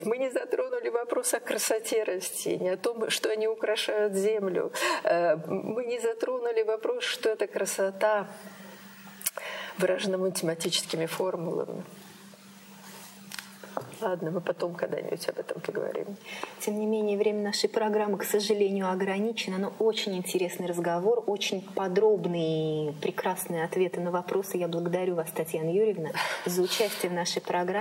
Мы не затронули вопрос о красоте растений, о том, что они украшают землю. Мы не затронули вопрос, что эта красота выражена математическими формулами. Ладно, мы потом когда-нибудь об этом поговорим. Тем не менее, время нашей программы, к сожалению, ограничено, но очень интересный разговор, очень подробные и прекрасные ответы на вопросы. Я благодарю вас, Татьяна Юрьевна, за участие в нашей программе.